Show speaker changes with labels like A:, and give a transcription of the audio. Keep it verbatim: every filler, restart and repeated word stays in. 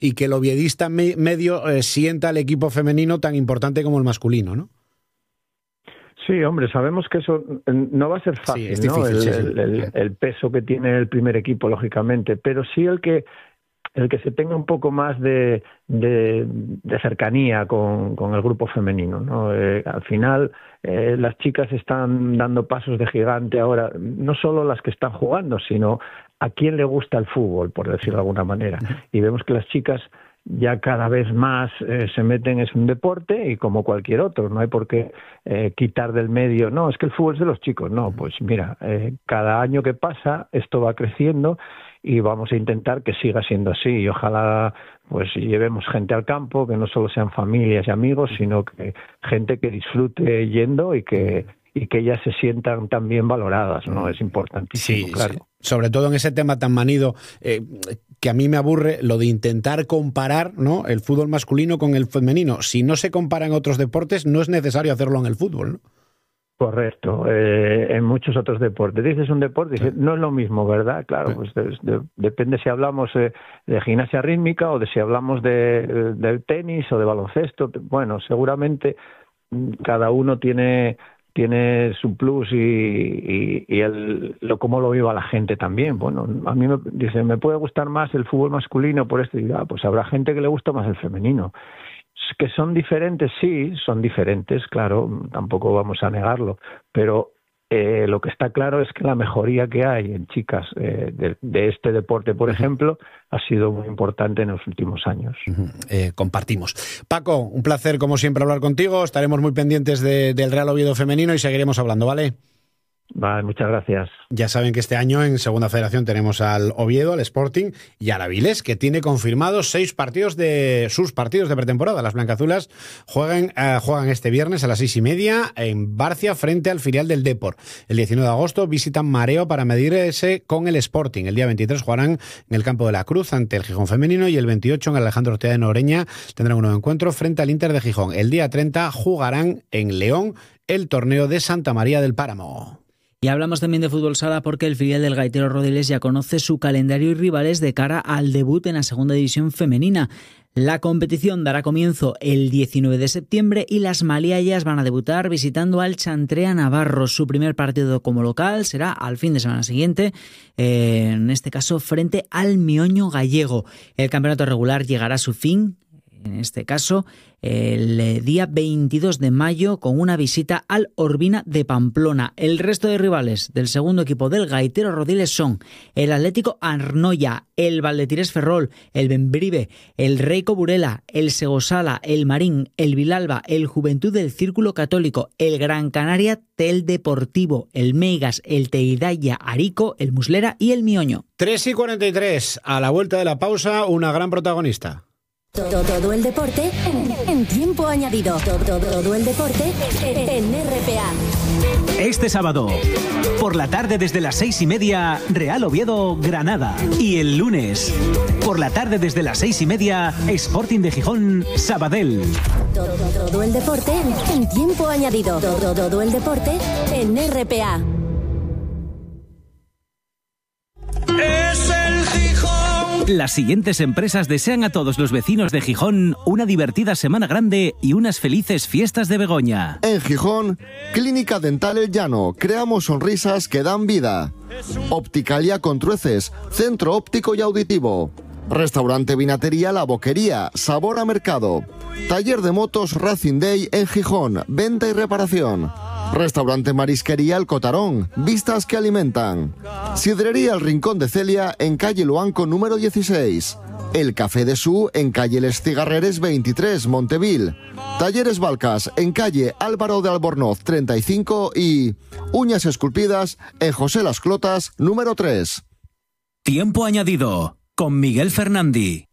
A: y que el oviedista me, medio eh, sienta al equipo femenino tan importante como el masculino, ¿no?
B: Sí, hombre, sabemos que eso no va a ser fácil,
A: sí, es difícil,
B: ¿no? El,
A: sí, sí.
B: El, el, el peso que tiene el primer equipo, lógicamente, pero sí el que el que se tenga un poco más de, de, de cercanía con, con el grupo femenino, ¿no? Eh, al final, eh, las chicas están dando pasos de gigante ahora, no solo las que están jugando, sino a quién le gusta el fútbol, por decirlo de alguna manera. Y vemos que las chicas ya cada vez más eh, se meten, es un deporte y como cualquier otro, no hay por qué eh, quitar del medio, no, es que el fútbol es de los chicos, no, pues mira, eh, cada año que pasa esto va creciendo y vamos a intentar que siga siendo así y ojalá pues llevemos gente al campo, que no solo sean familias y amigos, sino que gente que disfrute yendo y que y que ellas se sientan también valoradas, ¿no? Es importantísimo,
A: sí,
B: claro.
A: Sí. Sobre todo en ese tema tan manido, eh, que a mí me aburre lo de intentar comparar, ¿no?, el fútbol masculino con el femenino. Si no se compara en otros deportes, no es necesario hacerlo en el fútbol, ¿no?
B: Correcto, eh, en muchos otros deportes. Dices un deporte, dices, no es lo mismo, ¿verdad? Claro,
A: sí.
B: pues de, de, depende si hablamos eh, de gimnasia rítmica o de si hablamos de, de, del tenis o de baloncesto. Bueno, seguramente cada uno tiene tiene su plus y, y, y el, lo cómo lo viva la gente también. Bueno, a mí me dice, me puede gustar más el fútbol masculino por esto, y digo, ah, pues habrá gente que le gusta más el femenino. Que son diferentes, sí, son diferentes, claro, tampoco vamos a negarlo, pero eh, lo que está claro es que la mejoría que hay en chicas eh, de, de este deporte, por ejemplo, ha sido muy importante en los últimos años.
A: Uh-huh. Eh, compartimos. Paco, un placer como siempre hablar contigo, estaremos muy pendientes de, del Real Oviedo femenino y seguiremos hablando, ¿vale?
B: Vale, muchas gracias.
A: Ya saben que este año en Segunda Federación tenemos al Oviedo, al Sporting y al Avilés, que tiene confirmados seis partidos de sus partidos de pretemporada. Las blancazulas juegan, eh, juegan este viernes a las seis y media en Barcia frente al filial del Depor. El diecinueve de agosto visitan Mareo para medirse con el Sporting. El día veintitrés jugarán en el Campo de la Cruz ante el Gijón femenino y el veintiocho en el Alejandro Ortega de Noreña tendrán un nuevo encuentro frente al Inter de Gijón. El día treinta jugarán en León el torneo de Santa María del Páramo.
C: Y hablamos también de fútbol sala porque el filial del Gaitero Rodiles ya conoce su calendario y rivales de cara al debut en la segunda división femenina. La competición dará comienzo el diecinueve de septiembre y las maliayas van a debutar visitando al Chantrea Navarro. Su primer partido como local será al fin de semana siguiente, eh, en este caso frente al Mioño Gallego. El campeonato regular llegará a su fin, en este caso, el día veintidós de mayo con una visita al Orbina de Pamplona. El resto de rivales del segundo equipo del Gaitero Rodiles son el Atlético Arnoya, el Valdetires Ferrol, el Bembrive, el Reico Burela, el Segosala, el Marín, el Vilalba, el Juventud del Círculo Católico, el Gran Canaria Tel Deportivo, el Meigas, el Teidaya Arico, el Muslera y el Mioño.
A: tres y cuarenta y tres, a la vuelta de la pausa, una gran protagonista.
D: Todo, todo el deporte en, en tiempo añadido. Todo, todo, todo el deporte en, en R P A.
E: Este sábado, por la tarde desde las seis y media, Real Oviedo, Granada. Y el lunes, por la tarde desde las seis y media, Sporting de Gijón, Sabadell.
D: Todo, todo el deporte en tiempo añadido. Todo, todo el deporte en R P A.
E: Las siguientes empresas desean a todos los vecinos de Gijón una divertida Semana Grande y unas felices fiestas de Begoña.
F: En Gijón, Clínica Dental El Llano, creamos sonrisas que dan vida. Opticalia Contrueces, centro óptico y auditivo. Restaurante Vinatería La Boquería, sabor a mercado. Taller de motos Racing Day en Gijón, venta y reparación. Restaurante Marisquería El Cotarón, vistas que alimentan. Sidrería El Rincón de Celia en calle Luanco número dieciséis. El Café de Su en calle Les Cigarreres veintitrés, Montevil. Talleres Balcas en calle Álvaro de Albornoz treinta y cinco y Uñas Esculpidas en José Las Clotas número tres.
E: Tiempo añadido con Miguel Fernandi.